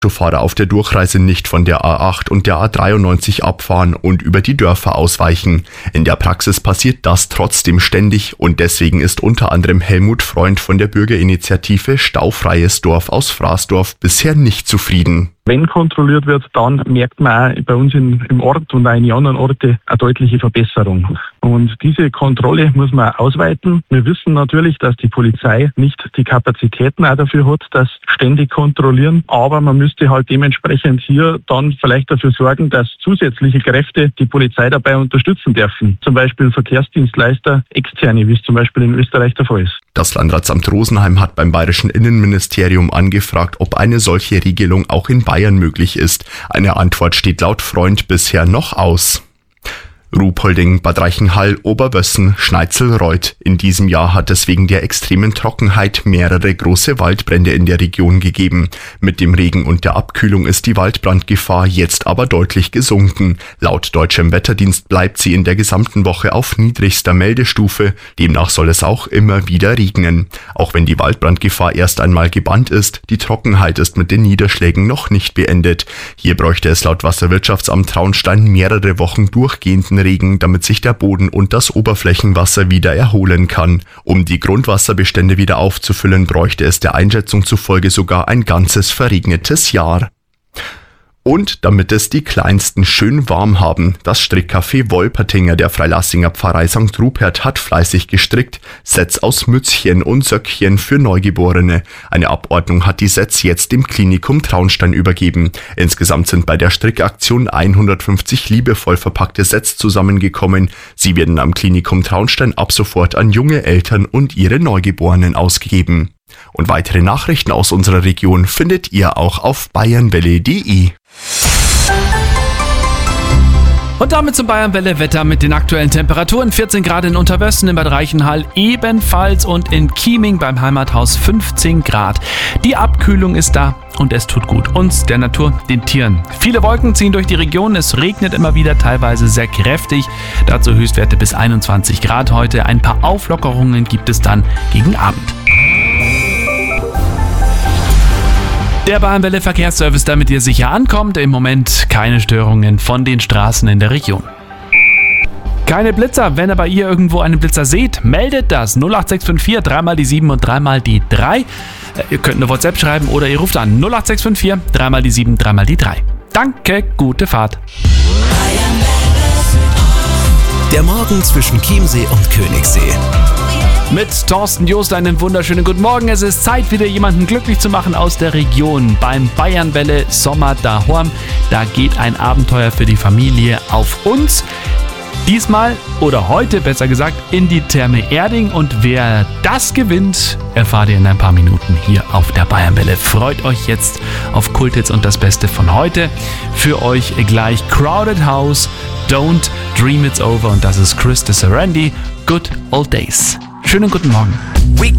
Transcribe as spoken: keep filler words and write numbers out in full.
Autofahrer auf der Durchreise nicht von der A acht und der A dreiundneunzig abfahren und über die Dörfer ausweichen. In der Praxis passiert das trotzdem ständig und deswegen ist unter anderem Helmut Freund von der Bürgerinitiative Staufreies Dorf aus Fraßdorf bisher nicht zufrieden. Wenn kontrolliert wird, dann merkt man auch bei uns in, im Ort und auch in anderen Orten eine deutliche Verbesserung. Und diese Kontrolle muss man ausweiten. Wir wissen natürlich, dass die Polizei nicht die Kapazitäten auch dafür hat, das ständig kontrollieren. Aber man müsste halt dementsprechend hier dann vielleicht dafür sorgen, dass zusätzliche Kräfte die Polizei dabei unterstützen dürfen. Zum Beispiel Verkehrsdienstleister, externe, wie es zum Beispiel in Österreich der Fall ist. Das Landratsamt Rosenheim hat beim bayerischen Innenministerium angefragt, ob eine solche Regelung auch in Bayern möglich ist. Eine Antwort steht laut Freund bisher noch aus. Ruhpolding, Bad Reichenhall, Oberwössen, Schneizelreuth. In diesem Jahr hat es wegen der extremen Trockenheit mehrere große Waldbrände in der Region gegeben. Mit dem Regen und der Abkühlung ist die Waldbrandgefahr jetzt aber deutlich gesunken. Laut deutschem Wetterdienst bleibt sie in der gesamten Woche auf niedrigster Meldestufe. Demnach soll es auch immer wieder regnen. Auch wenn die Waldbrandgefahr erst einmal gebannt ist, die Trockenheit ist mit den Niederschlägen noch nicht beendet. Hier bräuchte es laut Wasserwirtschaftsamt Traunstein mehrere Wochen durchgehenden Regen, damit sich der Boden und das Oberflächenwasser wieder erholen kann. Um die Grundwasserbestände wieder aufzufüllen, bräuchte es der Einschätzung zufolge sogar ein ganzes verregnetes Jahr. Und damit es die Kleinsten schön warm haben, das Strickcafé Wolpertinger der Freilassinger Pfarrei Sankt Rupert hat fleißig gestrickt, Sets aus Mützchen und Söckchen für Neugeborene. Eine Abordnung hat die Sets jetzt dem Klinikum Traunstein übergeben. Insgesamt sind bei der Strickaktion hundertfünfzig liebevoll verpackte Sets zusammengekommen. Sie werden am Klinikum Traunstein ab sofort an junge Eltern und ihre Neugeborenen ausgegeben. Und weitere Nachrichten aus unserer Region findet ihr auch auf bayernwelle punkt de. Und damit zum Bayernwelle-Wetter mit den aktuellen Temperaturen. vierzehn Grad in Unterwössen, in Bad Reichenhall ebenfalls und in Chieming beim Heimathaus fünfzehn Grad. Die Abkühlung ist da und es tut gut. Uns, der Natur, den Tieren. Viele Wolken ziehen durch die Region, es regnet immer wieder, teilweise sehr kräftig. Dazu Höchstwerte bis einundzwanzig Grad heute. Ein paar Auflockerungen gibt es dann gegen Abend. Der Bayernwelle Verkehrsservice, damit ihr sicher ankommt. Im Moment keine Störungen von den Straßen in der Region. Keine Blitzer, wenn aber ihr irgendwo einen Blitzer seht, meldet das null acht sechs fünf vier, dreimal die sieben und dreimal die drei. Ihr könnt eine WhatsApp schreiben oder ihr ruft an null acht sechs fünf vier, dreimal die sieben, dreimal die drei. Danke, gute Fahrt. Der Morgen zwischen Chiemsee und Königssee. Mit Thorsten Joost einen wunderschönen guten Morgen. Es ist Zeit, wieder jemanden glücklich zu machen aus der Region. Beim Bayernwelle Sommer daheim. Da geht ein Abenteuer für die Familie auf uns. Diesmal, oder heute besser gesagt, in die Therme Erding. Und wer das gewinnt, erfahrt ihr in ein paar Minuten hier auf der Bayernwelle. Freut euch jetzt auf Kulthits und das Beste von heute. Für euch gleich Crowded House, Don't Dream It's Over. Und das ist Chris de Serendi, Good Old Days. Schönen guten Morgen.